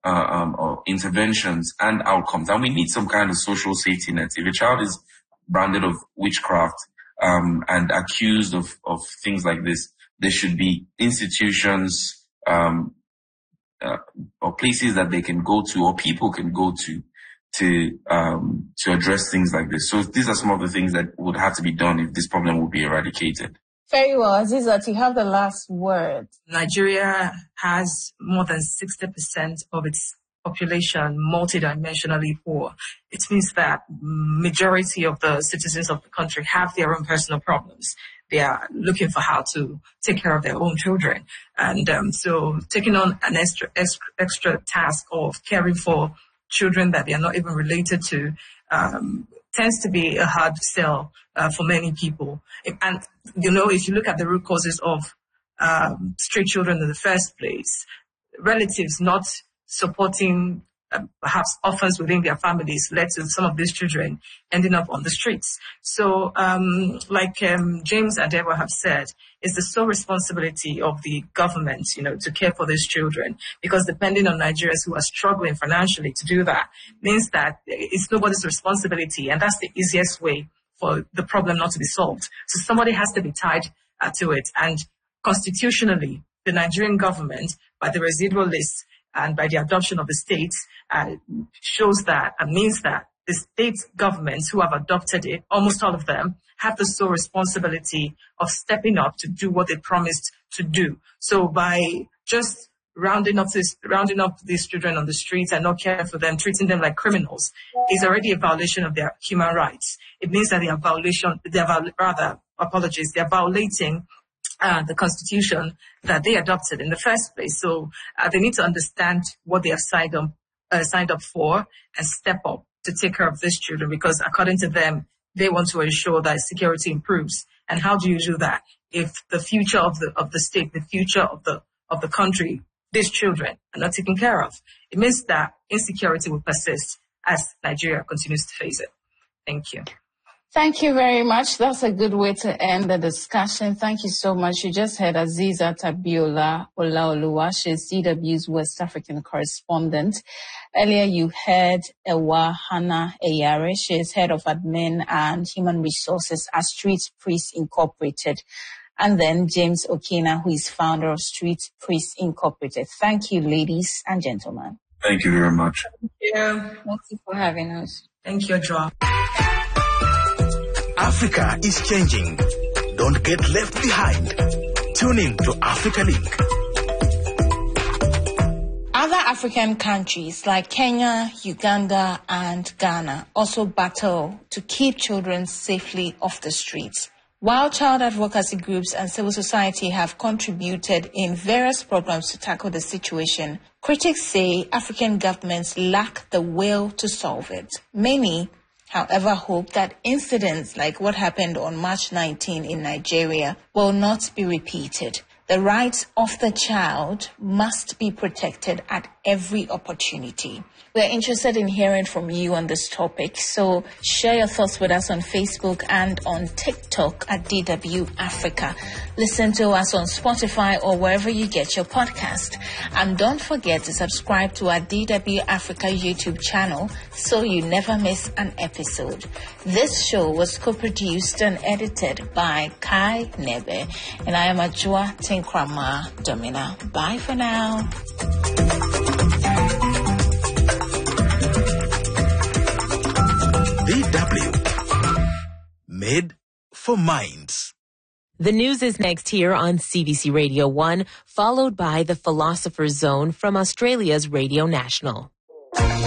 or interventions and outcomes. And we need some kind of social safety net. If a child is branded of witchcraft, and accused of things like this, there should be institutions, or places that they can go to, or people can go to address things like this. So these are some of the things that would have to be done if this problem would be eradicated. Very well. Azizat, you have the last word. Nigeria has more than 60% of its population multidimensionally poor. It means that majority of the citizens of the country have their own personal problems. They are looking for how to take care of their own children. And so taking on an extra task of caring for children that they are not even related to tends to be a hard sell for many people. And, if you look at the root causes of stray children in the first place, relatives not supporting perhaps orphans within their families led to some of these children ending up on the streets. So James and Deborah have said, it's the sole responsibility of the government, to care for these children, because depending on Nigerians who are struggling financially to do that means that it's nobody's responsibility, and that's the easiest way for the problem not to be solved. So somebody has to be tied to it, and constitutionally, the Nigerian government, by the residual list and by the adoption of the states, shows that and means that the state governments who have adopted it, almost all of them, have the sole responsibility of stepping up to do what they promised to do. So by just rounding up these children on the streets and not caring for them, treating them like criminals, is already a violation of their human rights. It means that they are violating the constitution that they adopted in the first place. So they need to understand what they have signed up for and step up to take care of these children, because according to them, they want to ensure that security improves. And how do you do that if the future of the state, the future of the country, these children are not taken care of? It means that insecurity will persist as Nigeria continues to face it. Thank you. Thank you very much. That's a good way to end the discussion. Thank you so much. You just heard Azizat Abiola Olaoluwa. She's DW's West African correspondent. Earlier you heard Ewa Hannah Eyare. She is head of admin and human resources at Street Priests Incorporated. And then James Okina, who is founder of Street Priests Incorporated. Thank you, ladies and gentlemen. Thank you very much. Thank you. Thank you for having us. Thank you, Joa. Africa is changing. Don't get left behind. Tune in to Africa Link. Other African countries like Kenya, Uganda, and Ghana also battle to keep children safely off the streets. While child advocacy groups and civil society have contributed in various programs to tackle the situation, critics say African governments lack the will to solve it. Many, however, hope that incidents like what happened on March 19 in Nigeria will not be repeated. The rights of the child must be protected at every opportunity. We're interested in hearing from you on this topic, so share your thoughts with us on Facebook and on TikTok at DW Africa. Listen to us on Spotify or wherever you get your podcast. And don't forget to subscribe to our DW Africa YouTube channel so you never miss an episode. This show was co-produced and edited by Kai Nebe, and I am Ajua Tinkrama Domina. Bye for now. DW, made for minds. The news is next here on CBC Radio 1, followed by the Philosopher's Zone from Australia's Radio National.